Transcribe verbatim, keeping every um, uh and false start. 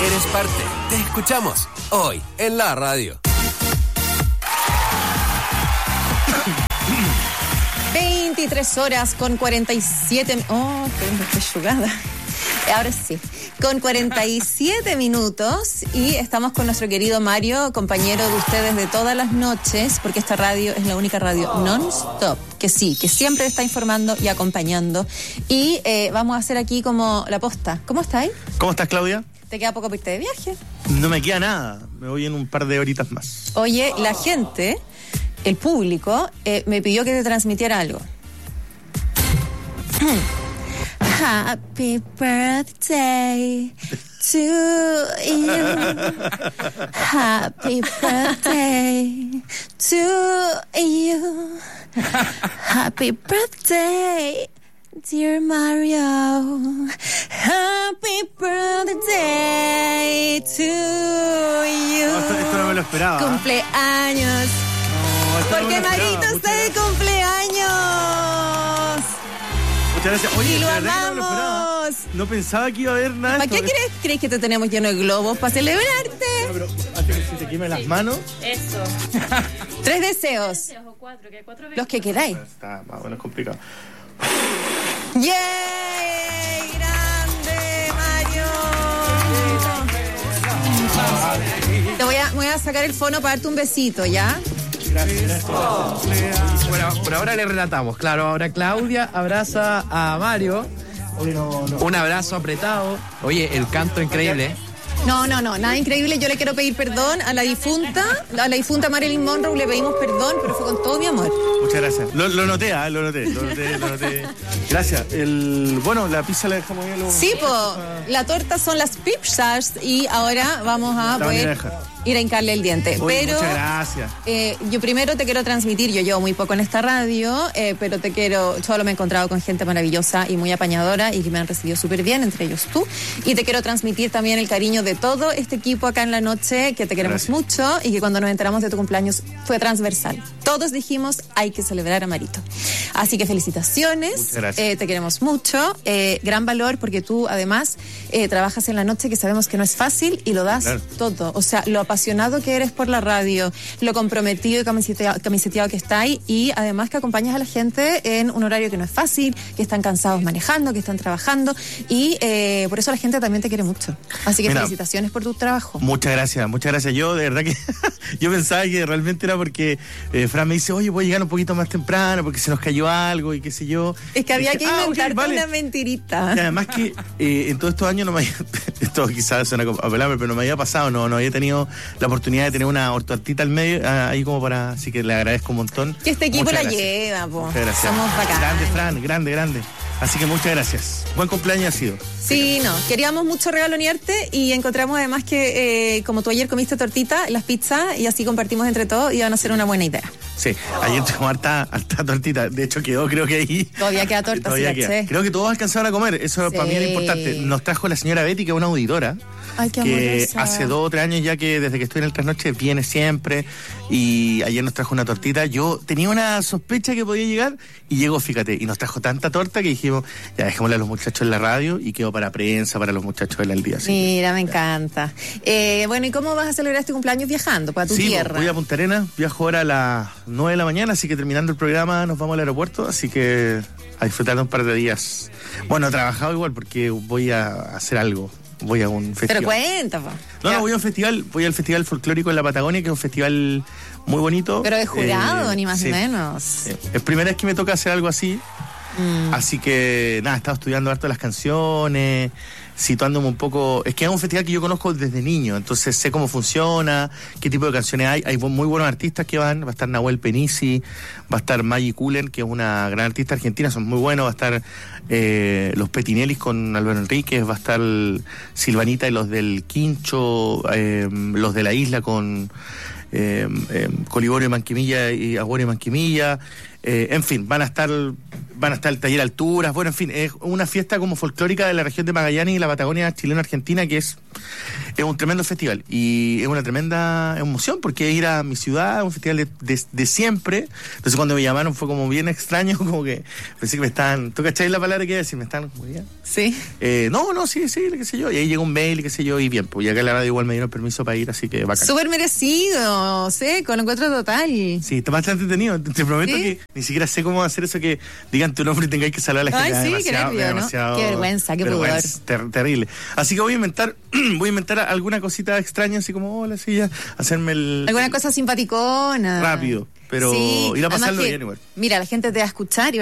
Eres parte. Te escuchamos hoy en la radio. veintitrés horas con cuarenta y siete... Oh, qué jugada. Ahora sí, con cuarenta y siete minutos y estamos con nuestro querido Mario, compañero de ustedes de todas las noches, porque esta radio es la única radio non-stop, que sí, que siempre está informando y acompañando. Y eh, vamos a hacer aquí como la posta. ¿Cómo estáis? ¿Cómo estás, Claudia? ¿Te queda poco para irte de viaje? No me queda nada, me voy en un par de horitas más. Oye, la gente, el público, eh, me pidió que te transmitiera algo. Happy birthday to you. Happy birthday to you. Happy birthday, dear Mario. Happy birthday to you. No, esto, esto no me lo esperaba. Cumpleaños. No, esto Porque no me lo Marito esperaba. está de cumpleaños. Muchas gracias. Oye, Y lo la verdad que no me lo amamos. esperaba. No pensaba que iba a haber nada. ¿Para de qué esto. crees, crees que te tenemos lleno de globos? ¿Para celebrarte? No, pero antes que se te quemen las manos. Eso. Tres deseos. O cuatro, que hay cuatro Los que queráis. Está más bueno, es complicado. ¡Yay! ¡Grande, Mario! Te voy a, voy a sacar el fono para darte un besito, ¿ya? Gracias, gracias. Bueno, por ahora le relatamos. Claro, ahora Claudia abraza a Mario. Oye, no, no. Un abrazo apretado. Oye, el canto increíble. No, no, no, nada increíble. Yo le quiero pedir perdón a la difunta, a la difunta Marilyn Monroe, le pedimos perdón, pero fue con todo mi amor. Muchas gracias. Lo, lo noté, ¿eh? lo noté, lo noté, lo noté. Gracias. El, bueno, la pizza la dejamos ahí. Lo... Sí, po, la torta son las pizzas y ahora vamos a La poder bandeja. ir a hincarle el diente. Oye, pero muchas gracias. eh, yo primero te quiero transmitir, yo llevo muy poco en esta radio, eh, pero te quiero, solo me he encontrado con gente maravillosa y muy apañadora y que me han recibido súper bien, entre ellos tú. Y te quiero transmitir también el cariño de todo este equipo acá en la noche, que te queremos Gracias. mucho y que cuando nos enteramos de tu cumpleaños fue transversal. Todos dijimos, hay que celebrar a Marito. Así que felicitaciones, Muchas gracias. eh, te queremos mucho, eh, gran valor porque tú además eh, trabajas en la noche, que sabemos que no es fácil y lo das Claro. todo. O sea, lo apasionado que eres por la radio, lo comprometido y camiseteado, camiseteado que estáis y además que acompañas a la gente en un horario que no es fácil, que están cansados manejando, que están trabajando y eh, por eso la gente también te quiere mucho. Así que Mira, felicitaciones por tu trabajo. Muchas gracias, muchas gracias. Yo, de verdad que yo pensaba que realmente era porque eh, Fran me dice, oye, voy a llegar un poquito más temprano porque se nos cayó algo y qué sé yo. Es que había Y que dije, ah, ok, inventarte vale. una mentirita. Y además que eh, en todos estos años no me había, esto quizás suena como a pelarme, pero no me había pasado, no, no había tenido la oportunidad de tener una ortotita al medio, ah, ahí como para, así que le agradezco un montón. Que este equipo Muchas la gracias. lleva, po. Muchas gracias. Somos bacanes. Grande, Fran, grande, grande. Así que muchas gracias. Buen cumpleaños ha sido. Sí, no, queríamos mucho regalonearte y encontramos además que eh, como tú ayer comiste tortita, las pizzas y así compartimos entre todos, iban a ser una buena idea. Sí, ayer tuvimos harta, harta tortita. De hecho, quedó, creo que ahí. Todavía queda torta, Todavía sí, queda. caché. Creo que todos alcanzaron a comer. Eso Sí. para mí era importante. Nos trajo la señora Betty, que es una auditora. Ay, qué que amorosa. hace dos o tres años ya que desde que estoy en el trasnoche viene siempre. Y ayer nos trajo una tortita. Yo tenía una sospecha que podía llegar y llegó, fíjate. Y nos trajo tanta torta que dijimos, ya dejémosle a los muchachos en la radio y quedó para prensa, para los muchachos del al día. Así que- Mira, me encanta. Eh, bueno, ¿y cómo vas a celebrar este cumpleaños viajando para tu Sí, tierra? voy a Punta Arenas, viajo ahora a las nueve de la mañana, así que terminando el programa nos vamos al aeropuerto, así que a disfrutar de un par de días. Bueno, he trabajado igual porque voy a hacer algo, voy a un festival. Pero cuenta, po. No, Ya. no, voy a un festival, voy al Festival Folclórico en la Patagonia, que es un festival muy bonito. Pero de jurado, Eh, ni más sí. ni menos. Eh, Es primera vez que me toca hacer algo así. Mm. Así que, nada, he estado estudiando harto las canciones, situándome un poco. Es que es un festival que yo conozco desde niño, entonces sé cómo funciona, qué tipo de canciones hay. Hay bu- muy buenos artistas que van. Va a estar Nahuel Penisi, va a estar Maggie Cullen, que es una gran artista argentina, son muy buenos. Va a estar eh, los Petinelis con Álvaro Enríquez, va a estar Silvanita y los del Quincho, eh, los de la isla con eh, eh, Coliborio Manquimilla y Agüero Manquimilla. Eh, en fin, van a estar van a estar el taller Alturas, bueno, en fin, es una fiesta como folclórica de la región de Magallanes y la Patagonia chileno-argentina que es Es un tremendo festival y es una tremenda emoción porque es ir a mi ciudad, un festival de, de, de siempre. Entonces cuando me llamaron fue como bien extraño, como que pensé que me estaban, ¿tú cacháis la palabra que iba a decir? Me están como bien. Sí. Eh, no, no, sí, sí, qué sé yo. Y ahí llegó un mail, qué sé yo, y bien, pues ya que la radio igual me dieron permiso para ir, así que bacán. Súper merecido, sí, con encuentro total. Sí, está bastante entretenido. Te prometo ¿Sí? que ni siquiera sé cómo hacer eso que digan tu nombre y tengáis que saludar a la Ay, gente. sí, qué demasiado, nervio, ¿no? demasiado, Qué vergüenza, qué pudor. vergüenza, ter- terrible. Así que voy a inventar, voy a inventar alguna cosita extraña, así como, hola, sí, ya, hacerme el... Alguna cosa simpaticona. rápido, pero Sí, ir a además pasarlo que, bien igual. Mira, la gente te va a escuchar y